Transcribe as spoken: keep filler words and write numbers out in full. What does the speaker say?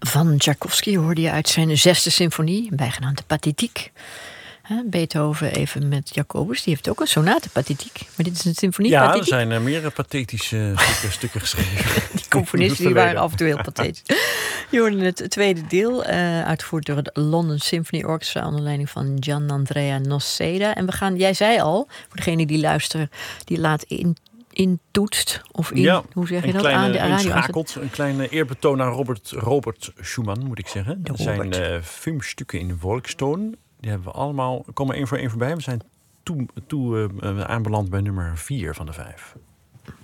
Van Tchaikovsky hoorde je uit zijn zesde symfonie, bijgenaamd de Pathétique. Beethoven even met Jacobus, die heeft ook een sonate Pathétique. Maar dit is een symfonie Ja, Pathétique. er zijn uh, meerdere pathetische stukken, stukken geschreven. Die componisten die waren af en toe heel pathetisch. Je hoorde het tweede deel, uh, uitgevoerd door het London Symphony Orchestra onder leiding van Gianandrea Noseda. En we gaan, jij zei al, voor degene die luisteren, die laat in intoetst of in, ja, hoe zeg je een dat, kleine, aan de radio inschakelt. Een kleine eerbetoon aan Robert, Robert Schumann, moet ik zeggen. De Er zijn Robert. uh, vijf stukken in Wolkstoon. Die hebben we allemaal, komen één voor één voorbij. We zijn toe, toe uh, aanbeland bij nummer vier van de vijf.